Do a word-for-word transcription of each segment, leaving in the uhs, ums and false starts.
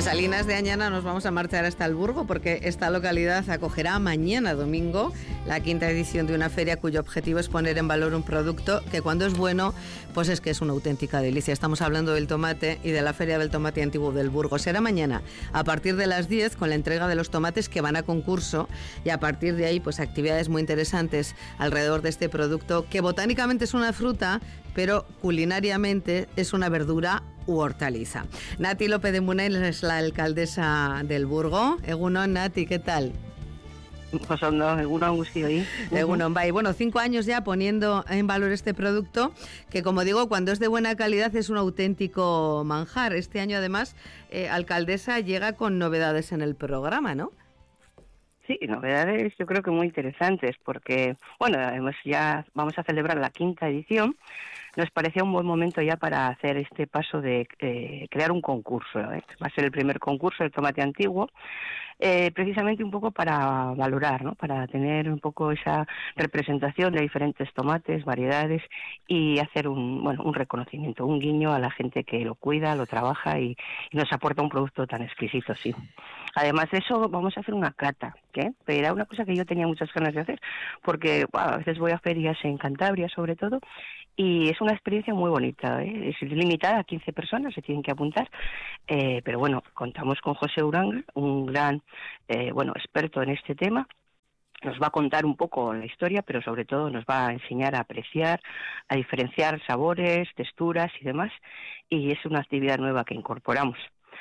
De Salinas de Añana nos vamos a marchar hasta el Burgo porque esta localidad acogerá mañana domingo la quinta edición de una feria cuyo objetivo es poner en valor un producto que cuando es bueno, pues es que es una auténtica delicia. Estamos hablando del tomate y de la Feria del Tomate Antiguo del Burgo. Será mañana a partir de las diez con la entrega de los tomates que van a concurso y a partir de ahí pues actividades muy interesantes alrededor de este producto que botánicamente es una fruta, pero culinariamente es una verdura u hortaliza. Nati López de Munell es la alcaldesa del Burgo. Egunon, Nati, ¿qué tal? Pues ondo, egunon guztioi. Egunon, bai. Bueno, cinco años ya poniendo en valor este producto, que como digo, cuando es de buena calidad es un auténtico manjar. Este año además, eh, alcaldesa llega con novedades en el programa, ¿no? Sí, novedades yo creo que muy interesantes, porque, bueno, además ya vamos a celebrar la quinta edición. Nos parecía un buen momento ya para hacer este paso de eh, crear un concurso, ¿eh? Va a ser el primer concurso del tomate antiguo, eh, precisamente un poco para valorar, ¿no? Para tener un poco esa representación de diferentes tomates, variedades y hacer un, bueno, un reconocimiento, un guiño a la gente que lo cuida, lo trabaja y, y nos aporta un producto tan exquisito, sí. Además de eso, vamos a hacer una cata, ¿eh? Pero era una cosa que yo tenía muchas ganas de hacer, porque bueno, a veces voy a ferias en Cantabria, sobre todo, y es una experiencia muy bonita, ¿eh? Es limitada a quince personas, se tienen que apuntar, eh, pero bueno, contamos con José Uranga, un gran, eh, bueno, experto en este tema. Nos va a contar un poco la historia, pero sobre todo nos va a enseñar a apreciar, a diferenciar sabores, texturas y demás, y es una actividad nueva que incorporamos.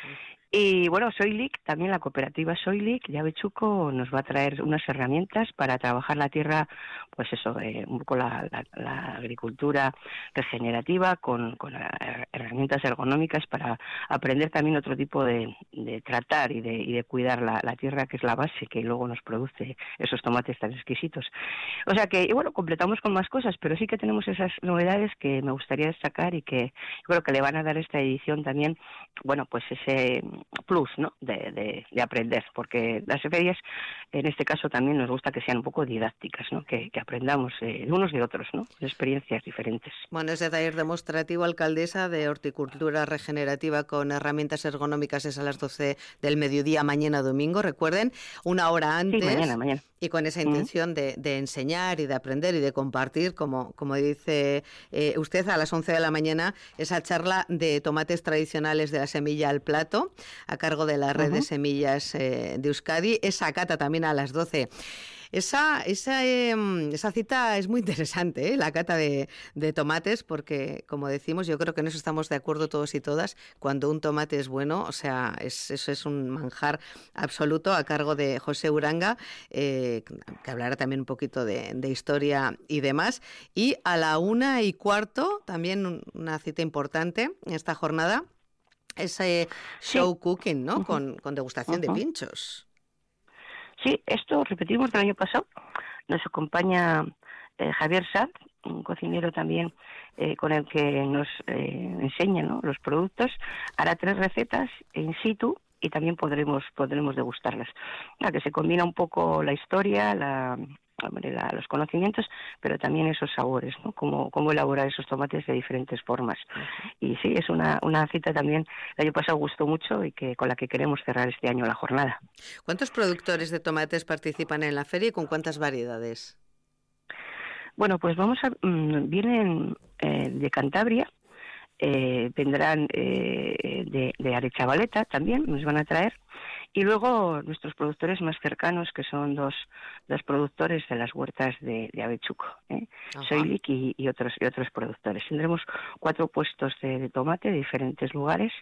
Y bueno, Soilic, también la cooperativa Soilic de Avechuco nos va a traer unas herramientas para trabajar la tierra, pues eso, eh, un poco la, la, la agricultura regenerativa con, con herramientas ergonómicas para aprender también otro tipo de, de tratar y de, y de cuidar la, la tierra, que es la base que luego nos produce esos tomates tan exquisitos. O sea que, y bueno, completamos con más cosas, pero sí que tenemos esas novedades que me gustaría destacar y que yo creo que le van a dar a esta edición también, bueno, pues ese plus, ¿no? De, de, de aprender, porque las ferias en este caso también nos gusta que sean un poco didácticas, ¿no? Que, que aprendamos eh, de unos de otros, ¿no? De experiencias diferentes. Bueno, ese taller demostrativo, alcaldesa, de horticultura regenerativa con herramientas ergonómicas es a las doce del mediodía mañana domingo, recuerden, una hora antes. Sí, mañana, mañana. Y con esa intención de, de enseñar y de aprender y de compartir, como, como dice eh, usted, a las once de la mañana, esa charla de tomates tradicionales de la semilla al plato, a cargo de la red uh-huh. de semillas eh, de Euskadi. Esa cata también a las doce. Esa, esa, eh, esa cita es muy interesante, ¿eh? La cata de, de tomates, porque, como decimos, yo creo que en eso estamos de acuerdo todos y todas. Cuando un tomate es bueno, o sea, es, eso es un manjar absoluto, a cargo de José Uranga, eh, que hablará también un poquito de, de historia y demás. Y a la una y cuarto, también una cita importante en esta jornada, ese show sí. cooking, ¿no? Uh-huh. Con, con degustación uh-huh. de pinchos. Sí, esto repetimos del año pasado. Nos acompaña eh, Javier Sanz, un cocinero también eh, con el que nos eh, enseña, ¿no? Los productos. Hará tres recetas in situ y también podremos podremos degustarlas. La que se combina un poco la historia, la, la, los conocimientos, pero también esos sabores, ¿no? Cómo, cómo elaborar esos tomates de diferentes formas. Y sí, es una, una cita también, el año pasado gustó mucho y que con la que queremos cerrar este año la jornada. ¿Cuántos productores de tomates participan en la feria y con cuántas variedades? Bueno, pues vamos a... Mmm, vienen eh, de Cantabria, eh, vendrán eh, de, de Arechavaleta también, nos van a traer. Y luego nuestros productores más cercanos, que son dos, dos productores de las huertas de, de Avechuco, ¿eh? Soilic y, y, otros, y otros productores. Tendremos cuatro puestos de, de tomate de diferentes lugares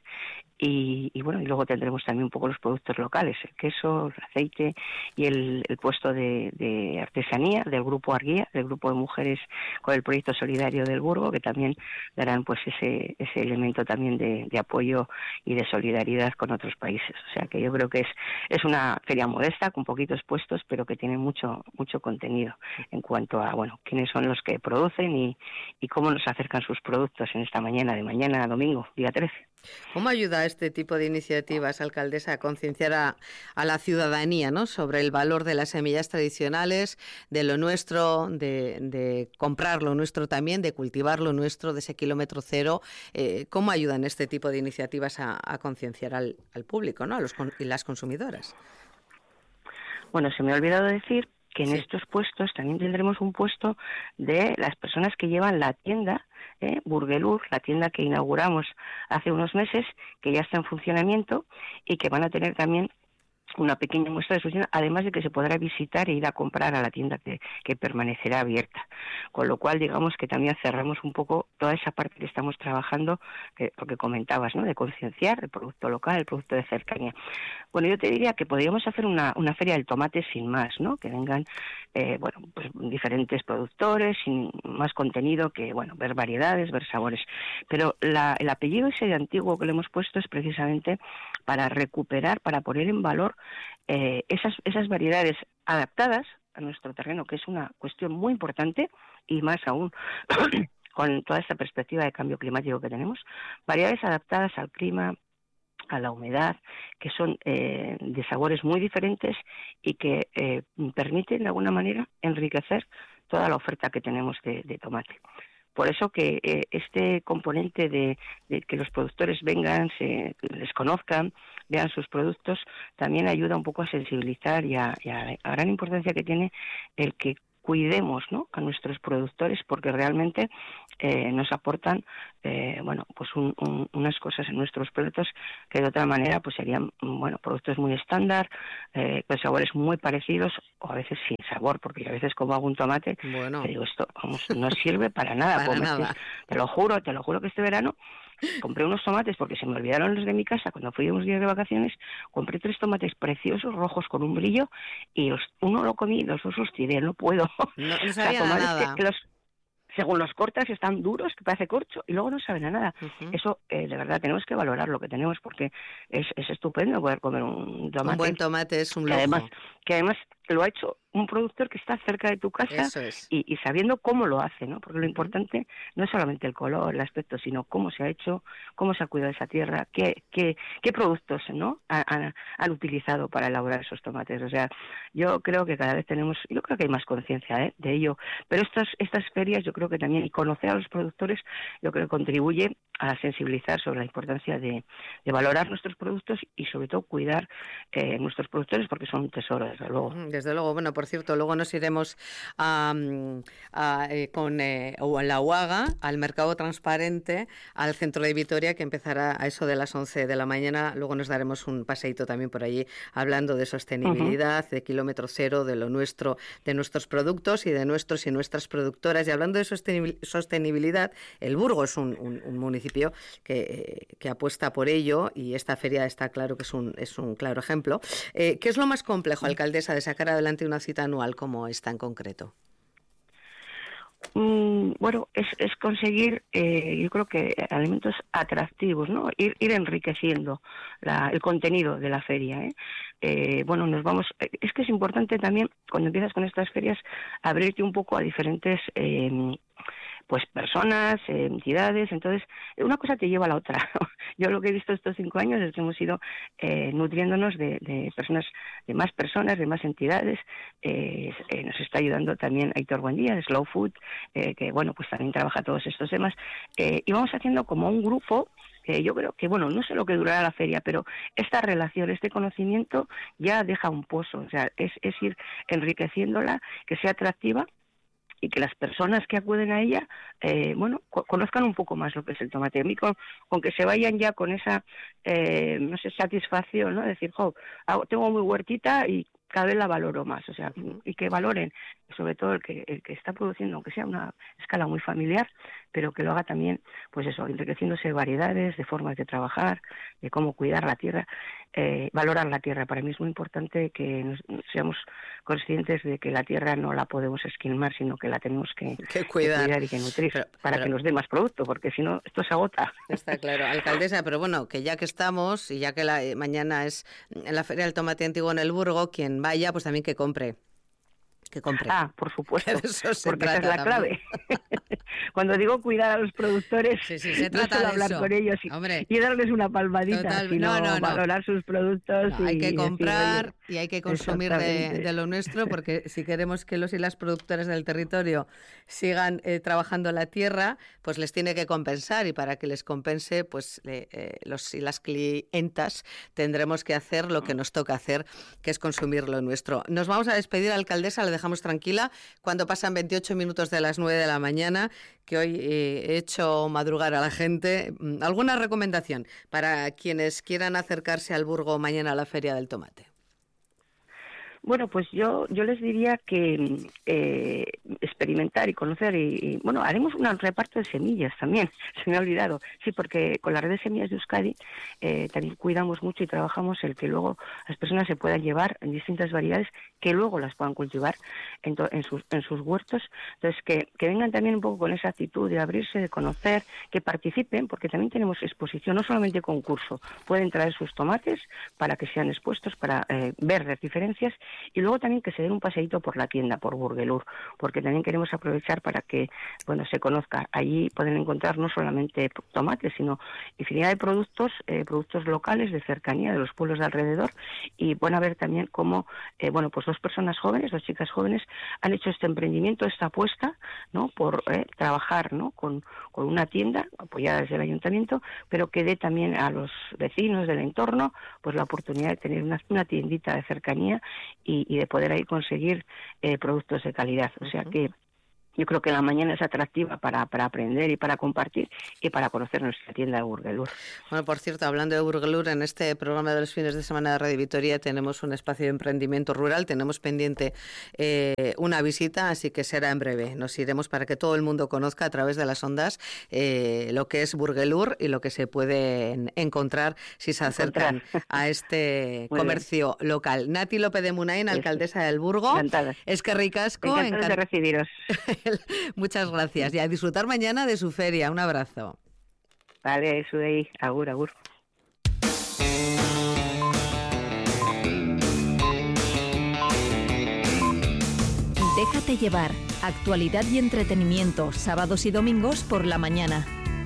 y, y bueno, y luego tendremos también un poco los productos locales, el queso, el aceite y el, el puesto de, de artesanía del grupo Arguía, del grupo de mujeres con el proyecto solidario del Burgo, que también darán pues ese, ese elemento también de, de apoyo y de solidaridad con otros países. O sea que yo creo que que es, es una feria modesta, con poquitos puestos, pero que tiene mucho mucho contenido en cuanto a, bueno, quiénes son los que producen y, y cómo nos acercan sus productos en esta mañana de mañana a domingo, día trece. ¿Cómo ayuda este tipo de iniciativas, alcaldesa, a concienciar a, a la ciudadanía, ¿no?, sobre el valor de las semillas tradicionales, de lo nuestro, de, de comprar lo nuestro también, de cultivar lo nuestro, de ese kilómetro cero? Eh, ¿Cómo ayudan este tipo de iniciativas a, a concienciar al, al público, ¿no?, a los y las consumidoras? Bueno, se me ha olvidado decir que en Sí. estos puestos también tendremos un puesto de las personas que llevan la tienda, eh, Burgelur, la tienda que inauguramos hace unos meses, que ya está en funcionamiento y que van a tener también una pequeña muestra de su tienda, además de que se podrá visitar e ir a comprar a la tienda que, que permanecerá abierta. Con lo cual, digamos que también cerramos un poco toda esa parte que estamos trabajando, que, lo que comentabas, ¿no?, de concienciar el producto local, el producto de cercanía. Bueno, yo te diría que podríamos hacer una, una feria del tomate sin más, ¿no?, que vengan, eh, bueno, pues diferentes productores, sin más contenido que, bueno, ver variedades, ver sabores. Pero la, el apellido ese de antiguo que le hemos puesto es precisamente para recuperar, para poner en valor eh, esas, esas variedades adaptadas a nuestro terreno, que es una cuestión muy importante, y más aún con toda esta perspectiva de cambio climático que tenemos, variedades adaptadas al clima, a la humedad, que son eh, de sabores muy diferentes y que eh, permiten de alguna manera enriquecer toda la oferta que tenemos de, de tomate. Por eso que eh, este componente de, de que los productores vengan, se les conozcan, vean sus productos, también ayuda un poco a sensibilizar y a, y a la gran importancia que tiene el que cuidemos, ¿no?, a nuestros productores, porque realmente eh, nos aportan eh, bueno, pues un, un, unas cosas en nuestros platos que de otra manera pues serían, bueno, productos muy estándar, eh, con sabores muy parecidos o a veces sin sabor, porque yo a veces como hago un tomate, Bueno, te digo, esto vamos, no sirve para nada. para Pues nada. este, te lo juro, te lo juro que este verano compré unos tomates porque se me olvidaron los de mi casa cuando fui unos días de vacaciones. Compré tres tomates preciosos, rojos con un brillo, y los, uno lo comí, los dos los tiré, no puedo. No, no O sea, sabían a tomates que, nada. que los, según los cortas, están duros, que parece corcho, y luego no saben a nada. Uh-huh. Eso, eh, de verdad, tenemos que valorar lo que tenemos, porque es, es estupendo poder comer un tomate. Un buen tomate es un que además, lujo. que además lo ha hecho un productor que está cerca de tu casa. Eso es. y, y sabiendo cómo lo hace, ¿no? Porque lo Uh-huh. importante no es solamente el color, el aspecto, sino cómo se ha hecho, cómo se ha cuidado esa tierra, qué, qué, qué productos, ¿no?, han, han, han utilizado para elaborar esos tomates. O sea, yo creo que cada vez tenemos, yo creo que hay más conciencia, ¿eh?, de ello, pero estas, estas ferias yo creo que también, y conocer a los productores, yo creo que contribuye a sensibilizar sobre la importancia de, de valorar nuestros productos y sobre todo cuidar eh, nuestros productores, porque son un tesoro, desde luego. Desde luego. Bueno, por cierto, luego nos iremos a, a, eh, con eh, la U A G A, al Mercado Transparente, al centro de Vitoria, que empezará a eso de las once de la mañana. Luego nos daremos un paseíto también por allí, hablando de sostenibilidad, uh-huh. de kilómetro cero, de lo nuestro, de nuestros productos y de nuestros y nuestras productoras. Y hablando de sostenibilidad, el Burgo es un, un, un municipio que, que apuesta por ello, y esta feria está claro que es un, es un claro ejemplo. Eh, ¿Qué es lo más complejo, alcaldesa, de sacar adelante una cita anual como esta en concreto? Mm, bueno, es, es conseguir, eh, yo creo que alimentos atractivos, ¿no? Ir, ir enriqueciendo la, el contenido de la feria, ¿eh? Eh, bueno, nos vamos. Es que es importante también, cuando empiezas con estas ferias, abrirte un poco a diferentes eh, pues personas, eh, entidades. Entonces, una cosa te lleva a la otra. Yo lo que he visto estos cinco años es que hemos ido eh, nutriéndonos de, de personas, de más personas, de más entidades. Eh, eh, nos está ayudando también Aitor Buendía, de Slow Food, eh, que bueno, pues también trabaja todos estos temas. Eh, y vamos haciendo como un grupo. Eh, yo creo que, bueno, no sé lo que durará la feria, pero esta relación, este conocimiento ya deja un pozo. O sea, es, es ir enriqueciéndola, que sea atractiva, y que las personas que acuden a ella, eh, bueno, co- conozcan un poco más lo que es el tomate. A mí con, con que se vayan ya con esa, eh, no sé, satisfacción, ¿no? Decir, jo, hago, tengo muy huertita y cada vez la valoro más. O sea, y que valoren, sobre todo el que, el que está produciendo, aunque sea a una escala muy familiar, pero que lo haga también, pues eso, enriqueciéndose de variedades, de formas de trabajar, de cómo cuidar la tierra, eh, valorar la tierra. Para mí es muy importante que nos, seamos conscientes de que la tierra no la podemos esquilmar, sino que la tenemos que, que, cuidar. que cuidar y que nutrir pero, para pero, que nos dé más producto, porque si no, esto se agota. Está claro, alcaldesa, pero bueno, que ya que estamos y ya que la, mañana es en la Feria del Tomate Antiguo en el Burgo, quien vaya, pues también que compre. Que compre. Ah, por supuesto, porque esa es la también. clave. Cuando digo cuidar a los productores, sí, sí, se no trata solo de hablar eso. con ellos y, y darles una palmadita, Total, sino no, no, no. valorar sus productos. No, y hay que comprar decir, y hay que consumir de, de lo nuestro, porque si queremos que los y las productores del territorio sigan eh, trabajando la tierra, pues les tiene que compensar, y para que les compense, pues eh, eh, los y las clientas tendremos que hacer lo que nos toca hacer, que es consumir lo nuestro. Nos vamos a despedir, alcaldesa, la dejamos tranquila cuando pasan veintiocho minutos de las nueve de la mañana, que hoy eh, he hecho madrugar a la gente. ¿Alguna recomendación para quienes quieran acercarse al Burgo mañana a la Feria del Tomate? Bueno, pues yo yo les diría que eh, experimentar y conocer y, y, bueno, haremos un reparto de semillas también, se me ha olvidado. Sí, porque con la red de semillas de Euskadi eh, también cuidamos mucho y trabajamos el que luego las personas se puedan llevar en distintas variedades, que luego las puedan cultivar en, to, en, sus, en sus huertos. Entonces, que, que vengan también un poco con esa actitud de abrirse, de conocer, que participen, porque también tenemos exposición, no solamente concurso. Pueden traer sus tomates para que sean expuestos, para eh, ver las diferencias. Y luego también que se den un paseíto por la tienda, por Burgelur, porque también queremos aprovechar para que, bueno, se conozca. Allí pueden encontrar no solamente tomates, sino infinidad de productos, eh, productos locales de cercanía de los pueblos de alrededor, y van a ver también cómo, eh, bueno, pues dos personas jóvenes, dos chicas jóvenes, han hecho este emprendimiento, esta apuesta, ¿no?, por eh, trabajar, ¿no?, con, con una tienda apoyada desde el ayuntamiento, pero que dé también a los vecinos del entorno, pues la oportunidad de tener una, una tiendita de cercanía y, y de poder ahí conseguir eh, productos de calidad. O sea que yo creo que la mañana es atractiva para, para aprender y para compartir y para conocer nuestra tienda de Burgelur. Bueno, por cierto, hablando de Burgelur, en este programa de los fines de semana de Radio Vitoria tenemos un espacio de emprendimiento rural, tenemos pendiente eh, una visita, así que será en breve. Nos iremos para que todo el mundo conozca a través de las ondas eh, lo que es Burgelur y lo que se puede encontrar si se acercan encontrar. a este Muy comercio bien. local. Nati López de Munain, alcaldesa del Burgo. Encantada. Es que ricasco. Encantada encant... de recibiros. Muchas gracias. Y a disfrutar mañana de su feria. Un abrazo. Vale, eso de ahí. Agur, agur. Déjate llevar. Actualidad y entretenimiento, sábados y domingos por la mañana.